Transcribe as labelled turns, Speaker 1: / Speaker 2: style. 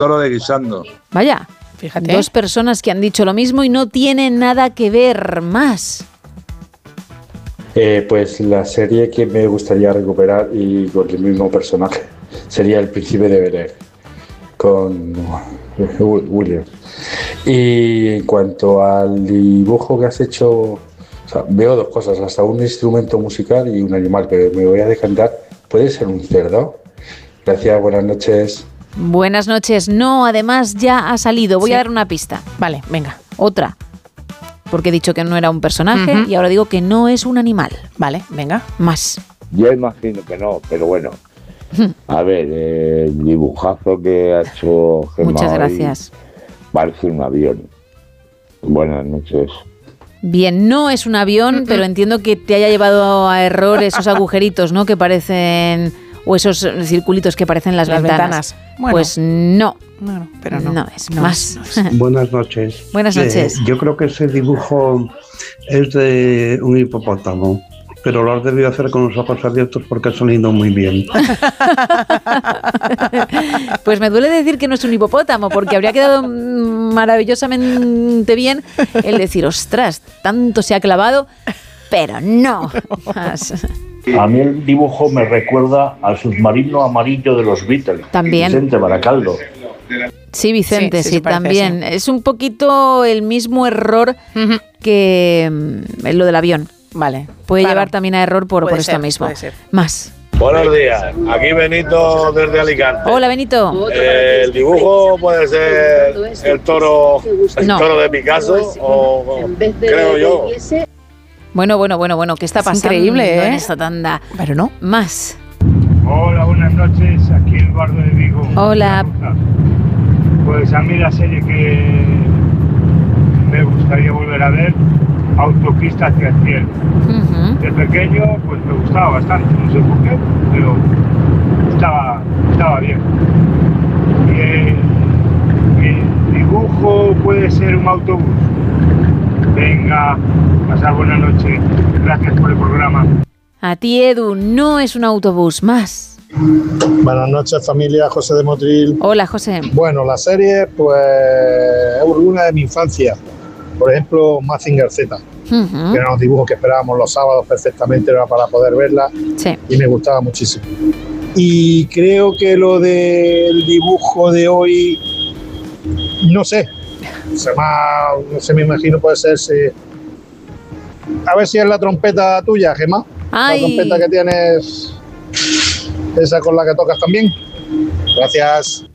Speaker 1: Toro de Guisando.
Speaker 2: Vaya,
Speaker 3: Fíjate.
Speaker 2: 2 personas que han dicho lo mismo y no tienen nada que ver más.
Speaker 4: Pues la serie que me gustaría recuperar y con el mismo personaje sería El Príncipe de Bel-Air con William. Y en cuanto al dibujo que has hecho, o sea, veo 2 cosas, hasta un instrumento musical y un animal, pero me voy a decantar. ¿Puede ser un cerdo? Gracias, buenas noches.
Speaker 2: Buenas noches. No, además ya ha salido. Voy
Speaker 3: Sí.
Speaker 2: a dar una pista.
Speaker 3: Vale, venga.
Speaker 2: Otra. Porque he dicho que no era un personaje
Speaker 3: Ujú.
Speaker 2: y ahora digo que no es un animal.
Speaker 3: Vale, venga.
Speaker 2: Más.
Speaker 5: Yo imagino que no, pero bueno. A ver, el dibujazo que ha hecho Gemma
Speaker 2: Muchas
Speaker 5: hoy
Speaker 2: gracias.
Speaker 5: parece un avión. Buenas noches.
Speaker 2: Bien, no es un avión, pero entiendo que te haya llevado a error esos agujeritos, ¿no? Que parecen... O esos circulitos que parecen las ventanas.
Speaker 3: Bueno,
Speaker 2: Pues no.
Speaker 3: bueno, pero no.
Speaker 2: No es más.
Speaker 6: Buenas noches.
Speaker 2: Buenas noches.
Speaker 6: Yo creo que ese dibujo es de un hipopótamo, pero lo has debido hacer con los ojos abiertos porque ha salido muy bien.
Speaker 2: Pues me duele decir que no es un hipopótamo, porque habría quedado maravillosamente bien el decir, ostras, tanto se ha clavado, pero no. Más.
Speaker 7: A mí el dibujo me recuerda al submarino amarillo de los Beatles.
Speaker 2: También.
Speaker 7: Vicente Baracaldo.
Speaker 2: Sí, Vicente,
Speaker 3: Sí,
Speaker 2: sí,
Speaker 3: se parece,
Speaker 2: también. Es un poquito el mismo error
Speaker 3: Ujú.
Speaker 2: que lo del avión.
Speaker 3: Vale.
Speaker 2: Puede
Speaker 3: Claro.
Speaker 2: llevar también a error por
Speaker 3: Puede
Speaker 2: esto
Speaker 3: ser,
Speaker 2: mismo.
Speaker 3: puede ser.
Speaker 2: Más.
Speaker 8: Buenos días, aquí Benito desde Alicante.
Speaker 2: Hola, Benito.
Speaker 8: El dibujo puede ser el toro
Speaker 2: No.
Speaker 8: de Picasso o creo yo.
Speaker 2: Bueno, ¿qué está
Speaker 3: Es
Speaker 2: pasando
Speaker 3: increíble, ¿eh?
Speaker 2: en esta tanda?
Speaker 3: Pero no.
Speaker 2: Más.
Speaker 9: Hola, buenas noches, aquí el Bardo de Vigo.
Speaker 2: Hola.
Speaker 9: Pues a mí la serie que me gustaría volver a ver, Autopista hacia el cielo.
Speaker 2: Ujú.
Speaker 9: De pequeño, pues me gustaba bastante, no sé por qué, pero estaba bien. Y el dibujo puede ser un autobús. Venga, pasar buena noche. Gracias por el programa.
Speaker 2: A ti, Edu, no es un autobús. Más.
Speaker 10: Buenas noches, familia. José de Motril.
Speaker 2: Hola, José.
Speaker 10: Bueno, la serie, pues, es una de mi infancia. Por ejemplo, Mazinger Z,
Speaker 2: Ujú.
Speaker 10: que eran los dibujos que esperábamos los sábados perfectamente, era para poder verla,
Speaker 2: Sí.
Speaker 10: y me gustaba muchísimo. Y creo que lo del dibujo de hoy, no sé, no sé, me imagino puede ser... A ver si es la trompeta tuya, Gemma.
Speaker 2: Ay.
Speaker 10: La trompeta que tienes, esa con la que tocas también. Gracias.